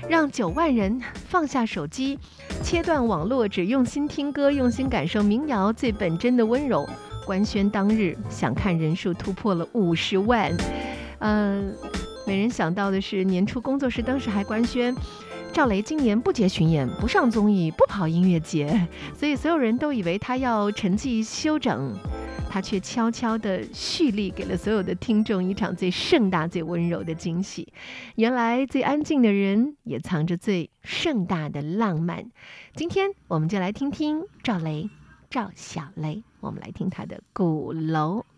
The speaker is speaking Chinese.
让9万人放下手机，切断网络，只用心听歌，用心感受民谣最本真的温柔。官宣当日，想看人数突破了50万。没人想到的是，年初工作室当时还官宣，赵雷今年不接巡演，不上综艺，不跑音乐节，所以所有人都以为他要沉寂休整，他却悄悄地蓄力，给了所有的听众一场最盛大、最温柔的惊喜。原来最安静的人，也藏着最盛大的浪漫。今天我们就来听听赵雷，赵小雷，我们来听他的《鼓楼》。